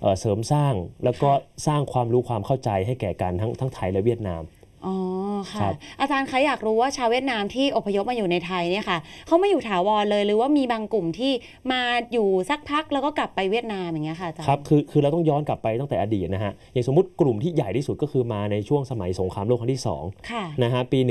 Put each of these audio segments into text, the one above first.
เสริมสร้างแล้วก็สร้างความรู้ความเข้าใจให้แก่กันทั้งไทยและเวียดนามอ๋อค่ะอาจารย์คะอยากรู้ว่าชาวเวียดนามที่อพยพมาอยู่ในไทยเนี่ยค่ะเขาไม่อยู่ถาวรเลยหรือว่ามีบางกลุ่มที่มาอยู่สักพักแล้วก็กลับไปเวียดนามอย่างเงี้ยค่ะอาจารย์ครับคือเราต้องย้อนกลับไปตั้งแต่อดีตนะฮะอย่างสมมติกลุ่มที่ใหญ่ที่สุดก็คือมาในช่วงสมัยสงครามโลกครั้งที่2นะฮะปี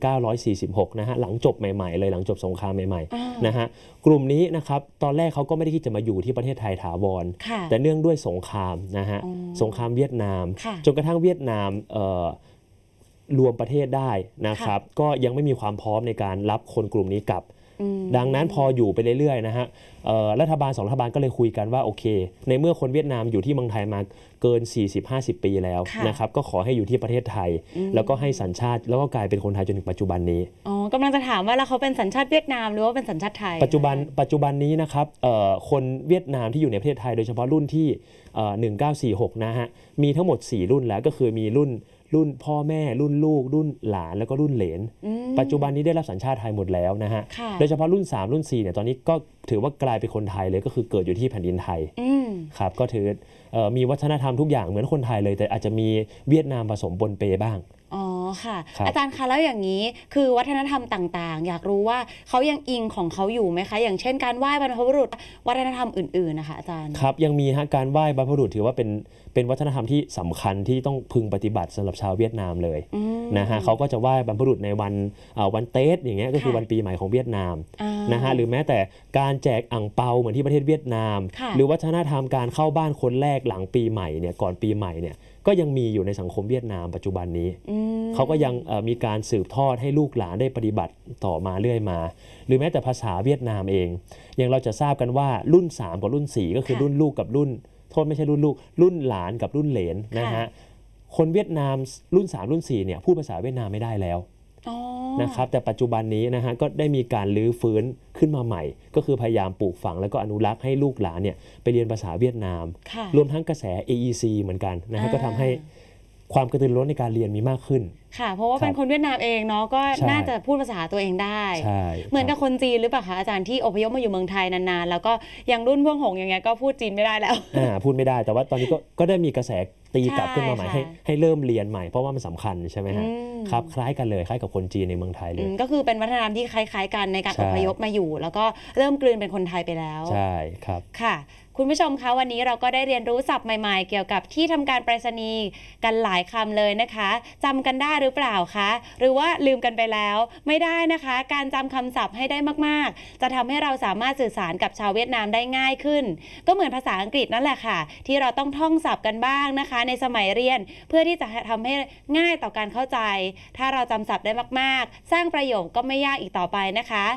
1946 นะฮะหลังจบใหม่ๆเลยหลังจบสงครามใหม่ๆนะฮะกลุ่มนี้นะครับตอนแรกเขาก็ไม่ได้คิดจะมาอยู่ที่ประเทศไทยถาวรแต่เนื่องด้วยสงครามนะฮะสงครามเวียดนามจนกระทั่งเวียดนามรวมประเทศได้นะครับก็ยังไม่มีความพร้อมในการรับคนกลุ่มนี้กลับดังนั้นพออยู่ไปเรื่อยๆนะฮะรัฐบาล2รัฐบาลก็เลยคุยกันว่าโอเคในเมื่อคนเวียดนามอยู่ที่เมืองไทยมาเกิน 40-50 ปีแล้วนะครับก็ขอให้อยู่ที่ประเทศไทยแล้วก็ให้สัญชาติแล้วก็กลายเป็นคนไทยจนถึงปัจจุบันนี้อ๋อกำลังจะถามว่าแล้วเขาเป็นสัญชาติเวียดนามหรือว่าเป็นสัญชาติไทยปัจจุบันนี้นะครับคนเวียดนามที่อยู่ในประเทศไทยโดยเฉพาะรุ่นที่1946นะฮะมีทั้งหมด4รุ่นแล้วก็คือมีรุ่นพ่อแม่รุ่นลูกรุ่นหลานแล้วก็รุ่นเหลนปัจจุบันนี้ได้รับสัญชาติไทยหมดแล้วนะฮะโดยเฉพาะรุ่น3รุ่น4เนี่ยตอนนี้ก็ถือว่ากลายเป็นคนไทยเลยก็คือเกิดอยู่ที่แผ่นดินไทยครับก็ถือมีวัฒนธรรมทุกอย่างเหมือนคนไทยเลยแต่อาจจะมีเวียดนามผสมปนเปบ้างอ๋อค่ะอาจารย์คะแล้วอย่างนี้คือวัฒนธรรมต่างๆอยากรู้ว่าเขายังอิงของเขาอยู่ไหมคะอย่างเช่นการไหว้บรรพบุรุษวัฒนธรรมอื่นๆนะคะอาจารย์ครับยังมีฮะการไหว้บรรพบุรุษถือว่าเป็นวัฒนธรรมที่สำคัญที่ต้องพึงปฏิบัติสำหรับชาวเวียดนามเลยนะฮะเขาก็จะไหว้บรรพบุรุษในวันเตสอย่างเงี้ยก็คือวันปีใหม่ของเวียดนามนะฮะหรือแม้แต่การแจกอั่งเปาเหมือนที่ประเทศเวียดนามหรือวัฒนธรรมการเข้าบ้านคนแรกหลังปีใหม่เนี่ยก่อนปีใหม่เนี่ยก็ยังมีอยู่ในสังคมเวียดนามปัจจุบันนี้เขาก็ยังมีการสืบทอดให้ลูกหลานได้ปฏิบัติต่อมาเรื่อยมาหรือแม้แต่ภาษาเวียดนามเองอย่างเราจะทราบกันว่ารุ่น3กับรุ่น4ก็คือรุ่นลูกกับรุ่นโทษไม่ใช่รุ่นลูกรุ่นหลานกับรุ่นเหลนนะฮะคนเวียดนามรุ่น3รุ่น4เนี่ยพูดภาษาเวียดนามไม่ได้แล้วนะครับแต่ปัจจุบันนี้นะฮะก็ได้มีการรื้อฟื้นขึ้นมาใหม่ก็คือพยายามปลูกฝังแล้วก็อนุรักษ์ให้ลูกหลานเนี่ยไปเรียนภาษาเวียดนามรวมทั้งกระแส AEC เหมือนกันนะฮะก็ทำให้ความกระตือรือร้นในการเรียนมีมากขึ้นค่ะเพราะว่าเป็นคนเวียดนามเองเนาะก็น่าจะพูดภาษาตัวเองได้เหมือนกับคนจีนหรือเปล่าคะอาจารย์ที่อพยพมาอยู่เมืองไทยนานๆแล้วก็ยังรุ่นพวกหงอย่างเงี้ยก็พูดจีนไม่ได้แล้วพูดไม่ได้แต่ว่าตอนนี้ก็ได้มีกระแสตีกลับขึ้นมาใหม่ให้เริ่มเรียนใหม่เพราะว่ามันสำคัญใช่ไหมฮะครับคล้ายกันเลยคล้ายกับคนจีนในเมืองไทยเลยก็คือเป็นวัฒนธรรมที่คล้ายๆกันในการอพยพมาอยู่แล้วก็เริ่มกลืนเป็นคนไทยไปแล้วใช่ครับค่ะคุณผู้ชมคะวันนี้เราก็ได้เรียนรู้ศัพท์ใหม่ๆเกี่ยวกับที่ทำการไปรษณีย์กันหลายคำเลยนะคะจำกันได้หรือเปล่าคะหรือว่าลืมกันไปแล้วไม่ได้นะคะการจำคำศัพท์ให้ได้มากๆจะทำให้เราสามารถสื่อสารกับชาวเวียดนามได้ง่ายขึ้นก็เหมือนภาษาอังกฤษนั่นแหละค่ะที่เราต้องท่องศัพท์กันบ้างนะคะในสมัยเรียนเพื่อที่จะทำให้ง่ายต่อการเข้าใจถ้าเราจำศัพท์ได้มากๆสร้างประโยคก็ไม่ยากอีกต่อไปนะคะ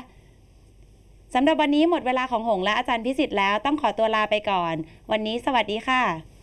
สำหรับวันนี้หมดเวลาของหงและอาจารย์พิสิทธิ์แล้วต้องขอตัวลาไปก่อนวันนี้สวัสดีค่ะ